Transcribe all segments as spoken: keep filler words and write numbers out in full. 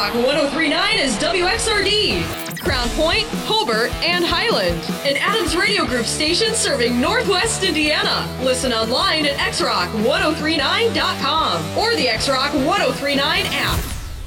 Rock one oh three point nine is W X R D, Crown Point, Hobart, and Highland. An Adams Radio Group station serving Northwest Indiana. Listen online at x rock one oh three nine dot com or the X Rock one oh three nine app.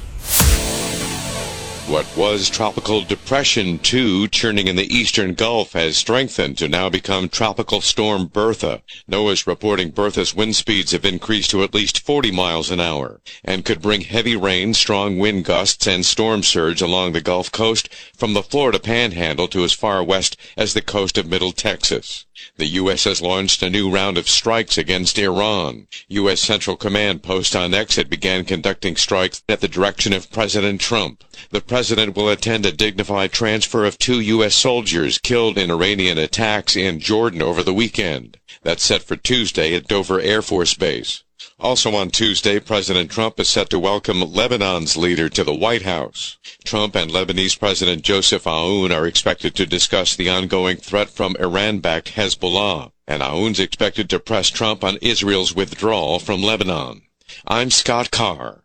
What was Tropical Depression two churning in the eastern Gulf has strengthened to now become Tropical Storm Bertha. NOAA's reporting Bertha's wind speeds have increased to at least forty miles an hour and could bring heavy rain, strong wind gusts, and storm surge along the Gulf Coast from the Florida Panhandle to as far west as the coast of Middle Texas. The U S has launched a new round of strikes against Iran. U S Central Command post on X had began conducting strikes at the direction of President Trump. The president will attend a dignified transfer of two U S soldiers killed in Iranian attacks in Jordan over the weekend. That's set for Tuesday at Dover Air Force Base. Also on Tuesday, President Trump is set to welcome Lebanon's leader to the White House. Trump and Lebanese President Joseph Aoun are expected to discuss the ongoing threat from Iran-backed Hezbollah, and Aoun's expected to press Trump on Israel's withdrawal from Lebanon. I'm Scott Carr.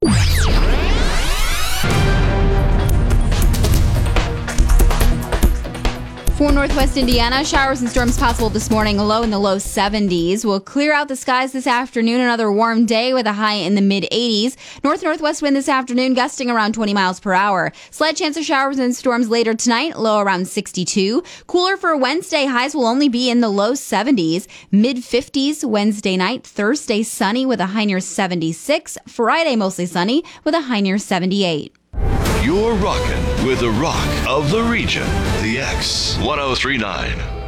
For Northwest Indiana, showers and storms possible this morning, a low in the low seventies. We'll clear out the skies this afternoon, another warm day with a high in the mid eighties. North-northwest wind this afternoon, gusting around twenty miles per hour. Slight chance of showers and storms later tonight, low around sixty-two. Cooler for Wednesday, highs will only be in the low seventies. mid fifties Wednesday night. Thursday, sunny with a high near seventy-six. Friday, mostly sunny with a high near seventy-eight. You're rocking with the rock of the region, the X one oh three point nine.